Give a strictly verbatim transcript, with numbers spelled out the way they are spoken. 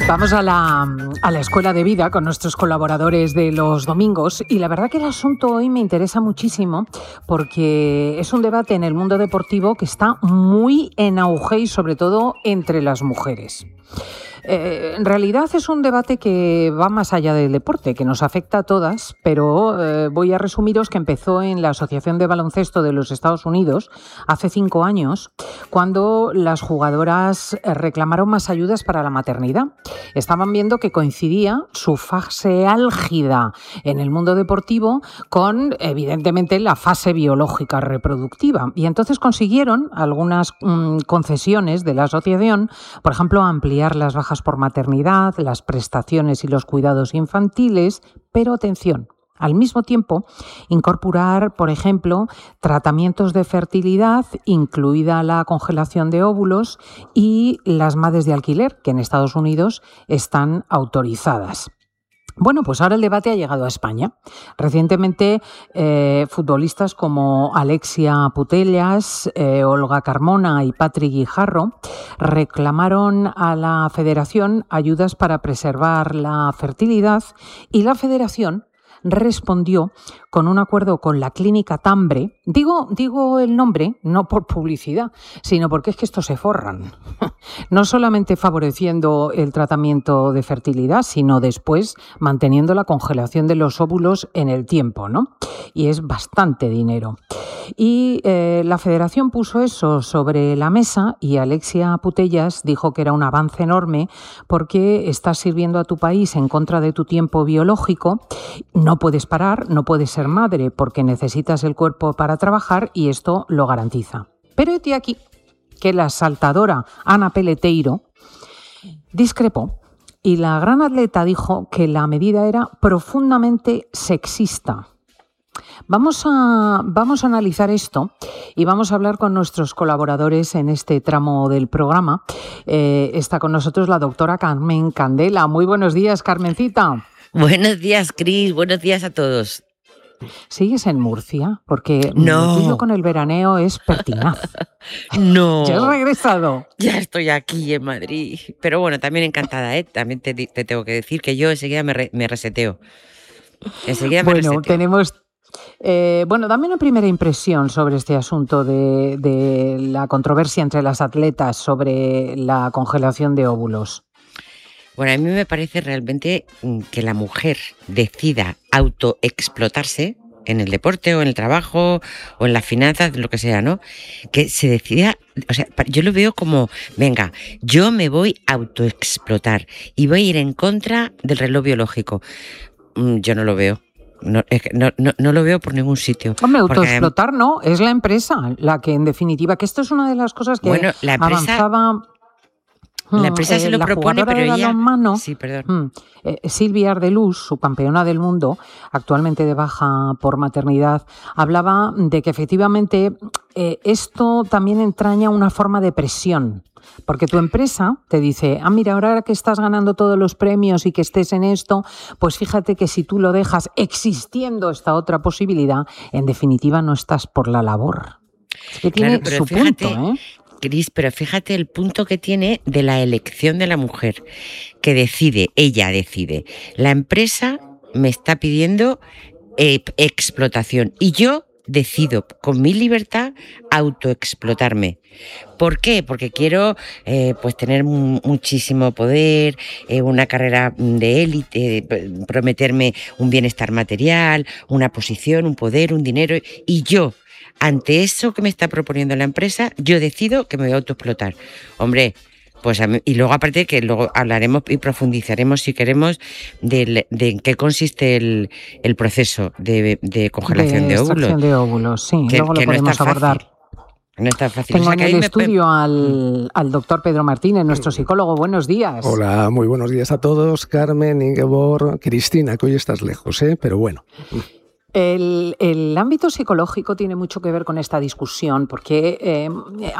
Vamos a la, a la escuela de vida con nuestros colaboradores de los domingos y la verdad que el asunto hoy me interesa muchísimo porque es un debate en el mundo deportivo que está muy en auge y sobre todo entre las mujeres. Eh, en realidad es un debate que va más allá del deporte, que nos afecta a todas, pero eh, voy a resumiros que empezó en la Asociación de Baloncesto de los Estados Unidos hace cinco años, cuando las jugadoras reclamaron más ayudas para la maternidad. Estaban viendo que coincidía su fase álgida en el mundo deportivo con, evidentemente, la fase biológica reproductiva. Y entonces consiguieron algunas mmm, concesiones de la asociación, por ejemplo, ampliar las bajas por maternidad, las prestaciones y los cuidados infantiles, pero atención, al mismo tiempo incorporar, por ejemplo, tratamientos de fertilidad, incluida la congelación de óvulos y las madres de alquiler, que en Estados Unidos están autorizadas. Bueno, pues ahora el debate ha llegado a España. Recientemente, eh, futbolistas como Alexia Putellas, eh, Olga Carmona y Patrick Guijarro reclamaron a la Federación ayudas para preservar la fertilidad y la Federación respondió con un acuerdo con la clínica Tambre. Digo, digo el nombre no por publicidad, sino porque es que estos se forran. No solamente favoreciendo el tratamiento de fertilidad, sino después manteniendo la congelación de los óvulos en el tiempo, ¿no? Y es bastante dinero. Y eh, la Federación puso eso sobre la mesa y Alexia Putellas dijo que era un avance enorme porque estás sirviendo a tu país en contra de tu tiempo biológico. No puedes parar, no puedes ser madre porque necesitas el cuerpo para trabajar y esto lo garantiza. Pero hete aquí que la saltadora Ana Peleteiro discrepó y la gran atleta dijo que la medida era profundamente sexista. Vamos a, vamos a analizar esto y vamos a hablar con nuestros colaboradores en este tramo del programa. Eh, está con nosotros la doctora Carmen Candela. Muy buenos días, Carmencita. Buenos días, Cris. Buenos días a todos. ¿Sigues en Murcia? Porque no. Lo tuyo con el veraneo es pertinaz. No. ¿Ya has regresado? Ya estoy aquí en Madrid. Pero bueno, también encantada, ¿eh? También te, te tengo que decir que yo enseguida me, re, me reseteo. Enseguida me bueno, reseteo. tenemos... Eh, bueno, dame una primera impresión sobre este asunto de, de la controversia entre las atletas sobre la congelación de óvulos. Bueno, a mí me parece realmente que la mujer decida autoexplotarse en el deporte o en el trabajo o en las finanzas, lo que sea, ¿no? Que se decida, o sea, yo lo veo como, venga, yo me voy a autoexplotar y voy a ir en contra del reloj biológico. Yo no lo veo. No, es que no, no, no lo veo por ningún sitio. Hombre, autoexplotar porque, no, es la empresa la que en definitiva, que esto es una de las cosas que bueno, la empresa, avanzaba... La empresa eh, se lo la propone, pero ella... Balonmano, sí, perdón. Eh, Silvia Ardelús, su campeona del mundo, actualmente de baja por maternidad, hablaba de que efectivamente eh, esto también entraña una forma de presión. Porque tu empresa te dice, ah, mira, ahora que estás ganando todos los premios y que estés en esto, pues fíjate que si tú lo dejas existiendo esta otra posibilidad, en definitiva no estás por la labor. Es que tiene claro, su fíjate, punto, ¿eh? Cris, pero fíjate el punto que tiene de la elección de la mujer, que decide, ella decide. La empresa me está pidiendo eh, explotación y yo decido con mi libertad autoexplotarme. ¿Por qué? Porque quiero eh, pues tener muchísimo poder, eh, una carrera de élite, prometerme un bienestar material, una posición, un poder, un dinero, y yo, ante eso que me está proponiendo la empresa, yo decido que me voy a autoexplotar. Hombre, pues a mí, y luego aparte que luego hablaremos y profundizaremos si queremos de, de en qué consiste el, el proceso de, de congelación de, de óvulos. de óvulos, sí, que, luego lo que podemos no abordar. Fácil. No está fácil. Tengo o sea, en que el me... estudio al, al doctor Pedro Martínez, nuestro psicólogo. Buenos días. Hola, muy buenos días a todos. Carmen, Ingeborg, Cristina, que hoy estás lejos, ¿eh? Pero bueno. El, el ámbito psicológico tiene mucho que ver con esta discusión porque... Eh,